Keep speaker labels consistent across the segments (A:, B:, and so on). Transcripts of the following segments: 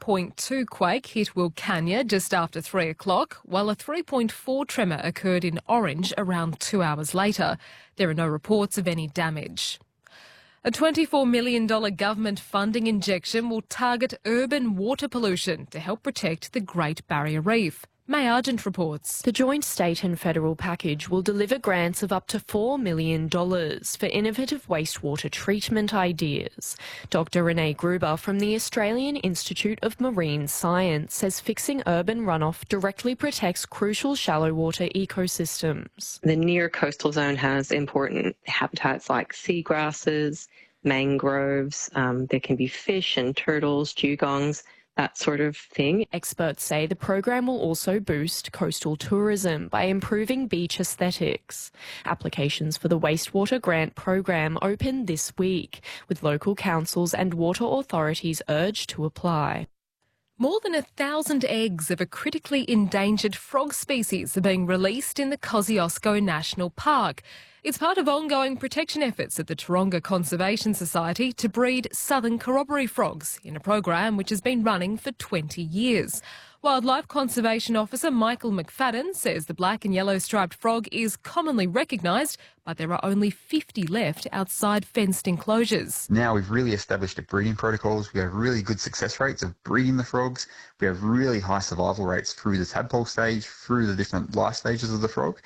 A: 5.2 quake hit Wilcannia just after 3 o'clock, while a 3.4 tremor occurred in Orange around 2 hours later. There are no reports of any damage. A $24 million government funding injection will target urban water pollution to help protect the Great Barrier Reef. May Argent reports.
B: The joint state and federal package will deliver grants of up to $4 million for innovative wastewater treatment ideas. Dr Renee Gruber from the Australian Institute of Marine Science says fixing urban runoff directly protects crucial shallow water ecosystems.
C: The near coastal zone has important habitats like seagrasses, mangroves. There can be fish and turtles, dugongs, that sort of thing.
B: Experts say the program will also boost coastal tourism by improving beach aesthetics. Applications for the wastewater grant program open this week, with local councils and water authorities urged to apply.
A: More than 1,000 eggs of a critically endangered frog species are being released in the Kosciuszko National Park. It's part of ongoing protection efforts at the Taronga Conservation Society to breed southern corroboree frogs in a program which has been running for 20 years. Wildlife Conservation Officer Michael McFadden says the black and yellow striped frog is commonly recognised, but there are only 50 left outside fenced enclosures.
D: Now we've really established the breeding protocols. We have really good success rates of breeding the frogs. We have really high survival rates through the tadpole stage, through the different life stages of the frog.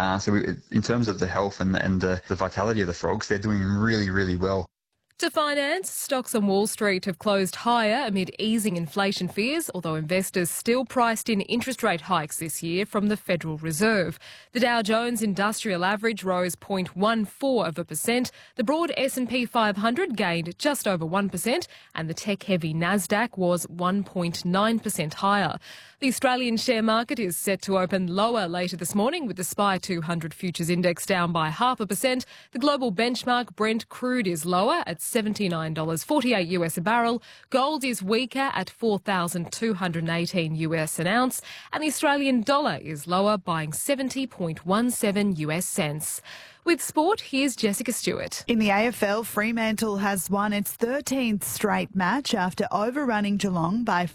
D: In terms of the health and the vitality of the frogs, they're doing really, really well.
A: To finance, stocks on Wall Street have closed higher amid easing inflation fears, although investors still priced in interest rate hikes this year from the Federal Reserve. The Dow Jones Industrial Average rose 0.14%, the broad S&P 500 gained just over 1%, and the tech-heavy Nasdaq was 1.9% higher. The Australian share market is set to open lower later this morning, with the SPI 200 futures index down by 0.5%. The global benchmark Brent crude is lower at $79.48 US a barrel. Gold is weaker at $4,218 US an ounce, and the Australian dollar is lower, buying 70.17 US cents. With sport, here's Jessica Stewart.
E: In the AFL, Fremantle has won its 13th straight match after overrunning Geelong by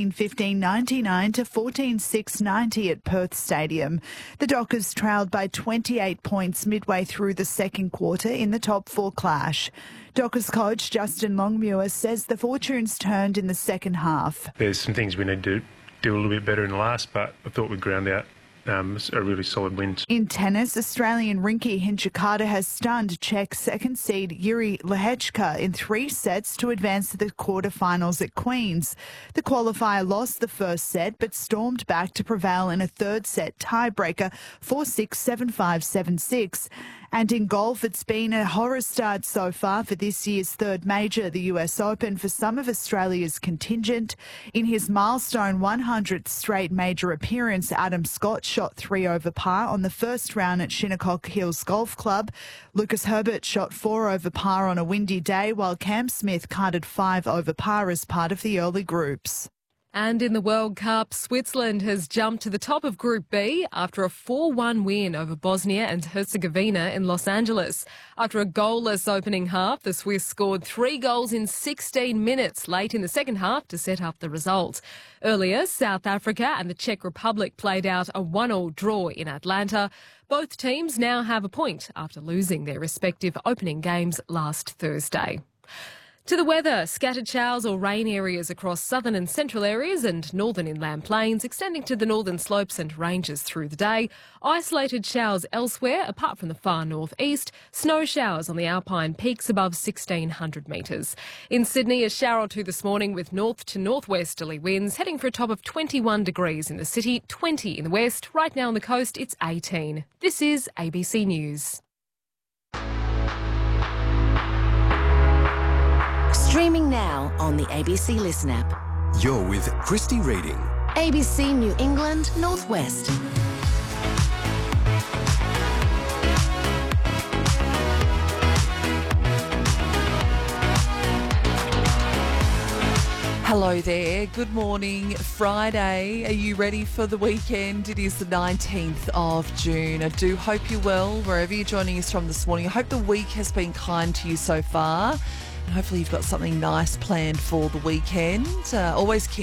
E: 14-15-99 to 14-6-90 at Perth Stadium. The Dockers trailed by 28 points midway through the second quarter in the top four clash. Dockers coach Justin Longmuir says the fortunes turned in the second half.
F: There's some things we need to do a little bit better in the last, but I thought we'd ground out a really solid win.
E: In tennis, Australian Rinky Hinchikata has stunned Czech second seed Yuri Lehechka in 3 sets to advance to the quarterfinals at Queen's. The qualifier lost the first set but stormed back to prevail in a third set tiebreaker 4-6, 7-5, 7-6. And in golf, it's been a horror start so far for this year's third major, the US Open, for some of Australia's contingent. In his milestone 100th straight major appearance, Adam Scott shot 3 over par on the first round at Shinnecock Hills Golf Club. Lucas Herbert shot 4 over par on a windy day, while Cam Smith carded 5 over par as part of the early groups.
A: And in the World Cup, Switzerland has jumped to the top of Group B after a 4-1 win over Bosnia and Herzegovina in Los Angeles. After a goalless opening half, the Swiss scored 3 goals in 16 minutes late in the second half to set up the result. Earlier, South Africa and the Czech Republic played out a 1-1 draw in Atlanta. Both teams now have a point after losing their respective opening games last Thursday. To the weather, scattered showers or rain areas across southern and central areas and northern inland plains, extending to the northern slopes and ranges through the day. Isolated showers elsewhere, apart from the far northeast. Snow showers on the alpine peaks above 1,600 metres. In Sydney, a shower or two this morning with north to northwesterly winds, heading for a top of 21 degrees in the city, 20 in the west. Right now on the coast, it's 18. This is ABC News.
G: Streaming now on the ABC Listen app.
H: You're with Christy Reading.
G: ABC New England Northwest.
I: Hello there. Good morning. Friday. Are you ready for the weekend? It is the 19th of June. I do hope you're well wherever you're joining us from this morning. I hope the week has been kind to you so far. And hopefully you've got something nice planned for the weekend. Always keen